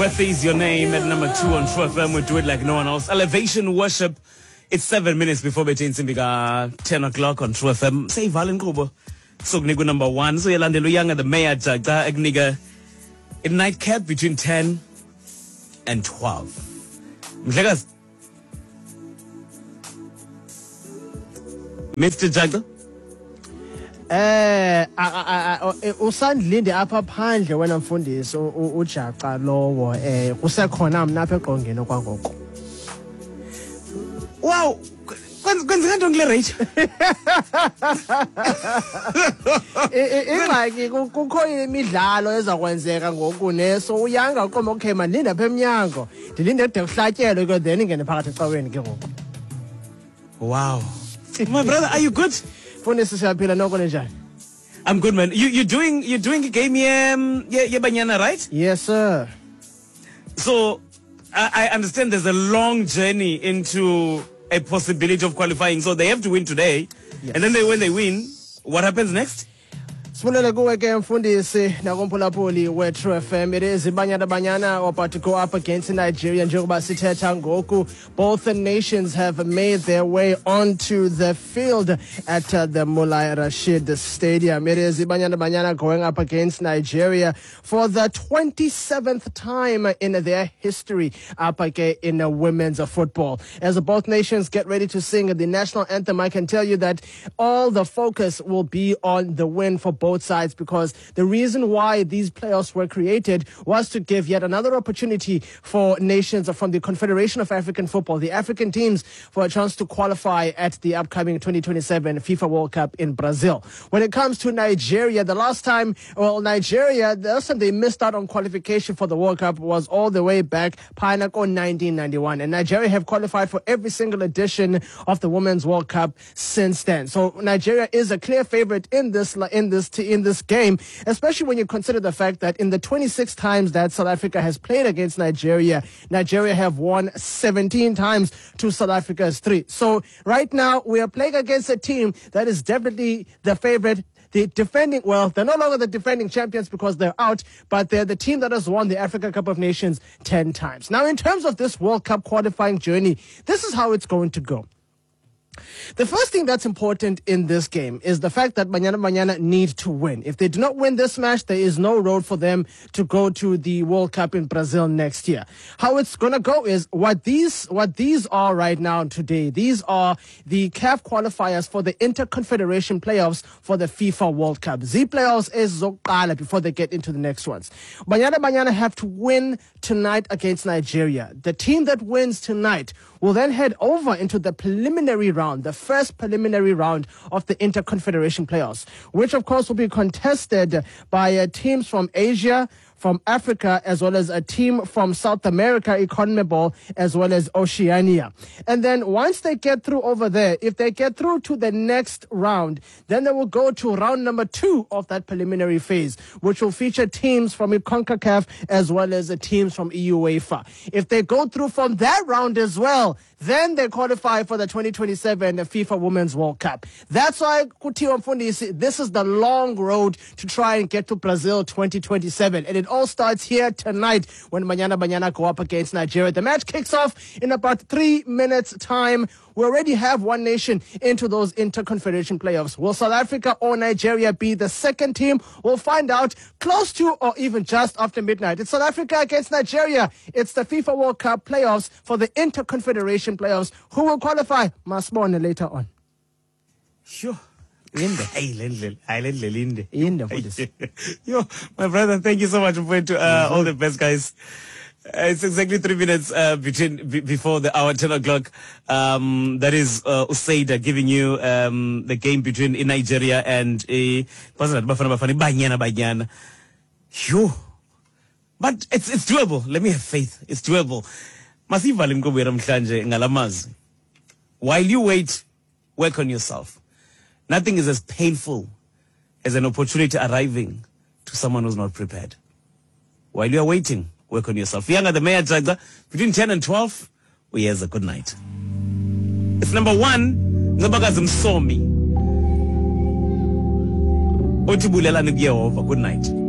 Worthy is your name at number 2 on True FM. We do it like no one else. Elevation Worship. It's 7 minutes before between 10 o'clock on True FM. Say Valen Kubo. So Gnigu number 1. So Yalandelu Yanga the Mayor Jagda Agniga. A nightcap between 10 and 12. Mhlekas. Mr. Jagda. Usandlinde apha phandle wena mfundisi uJaxa lowo kusekhona mna apha eqongeni okwangoko. Wow, kwenzeka ntoni kule rate? Ingxaki kukho imidlalo ezakwenzeka ngoku neso uyanga uqoma okay mandilinde apha emnyango ndilinde de kuhlatyelwe ke then ingene phakathi ecaweni ke ngoku. Wow. My brother, are you good? Mfundisi siyaphila noko njani? I'm good, man. You're doing a game yeah, Banyana, right? Yes, sir. So I understand there's a long journey into a possibility of qualifying. So they have to win today. Yes. And then when they win, what happens next? Sibonele kuwe ke mfundisi nakomphulaphuli we-True FM. It is Banyana about to go up against Nigeria. Njengoba sithetha ngoku, both nations have made their way onto the field at the Mulai Rashid Stadium. It is Banyana going up against Nigeria for the 27th time in their history up again in women's football. As both nations get ready to sing the national anthem, I can tell you that all the focus will be on the win for both sides, because the reason why these playoffs were created was to give yet another opportunity for nations from the Confederation of African Football, the African teams, for a chance to qualify at the upcoming 2027 FIFA World Cup in Brazil. When it comes to Nigeria, the last time they missed out on qualification for the World Cup was all the way back Pinnacle 1991, and Nigeria have qualified for every single edition of the Women's World Cup since then. So Nigeria is a clear favorite in this game, especially when you consider the fact that in the 26 times that South Africa has played against Nigeria, Nigeria have won 17 times to South Africa's 3. So right now we are playing against a team that is definitely the favorite. They're no longer the defending champions because they're out, but they're the team that has won the Africa Cup of Nations 10 times. Now, in terms of this World Cup qualifying journey, this is how it's going to go. The first thing that's important in this game is the fact that Banyana need to win. If they do not win this match, there is no road for them to go to the World Cup in Brazil next year. How it's going to go is what these are right now today. These are the CAF qualifiers for the Interconfederation playoffs for the FIFA World Cup. Z playoffs is Zokala before they get into the next ones. Banyana have to win tonight against Nigeria. The team that wins tonight will then head over into the preliminary round, the first preliminary round of the Interconfederation playoffs, which of course will be contested by teams from Asia, from Africa, as well as a team from South America, CONMEBOL, as well as Oceania. And then once they get through over there, if they get through to the next round, then they will go to round number 2 of that preliminary phase, which will feature teams from CONCACAF as well as teams from UEFA. If they go through from that round as well, then they qualify for the 2027 FIFA Women's World Cup. That's why Kutiwa Mfundisi, this is the long road to try and get to Brazil 2027. And it all starts here tonight when Banyana go up against Nigeria. The match kicks off in about 3 minutes' time. We already have one nation into those Interconfederation playoffs. Will South Africa or Nigeria be the second team? We'll find out close to or even just after midnight. It's South Africa against Nigeria. It's the FIFA World Cup playoffs for the Interconfederation playoffs. Who will qualify? Masbone later on. Sure. Yo, my brother, thank you so much for all the best, guys. It's exactly 3 minutes before the hour 10 o'clock. That is Usaida giving you the game between Nigeria and Banyana. Phew. But it's doable. Let me have faith. It's doable. While you wait, work on yourself. Nothing is as painful as an opportunity arriving to someone who's not prepared. While you are waiting, work on yourself. Younger the Mayor Jagda, between 10 and 12, here's a good night. It's number 1, Nzabakazi Msomi. Otibulelani Good night.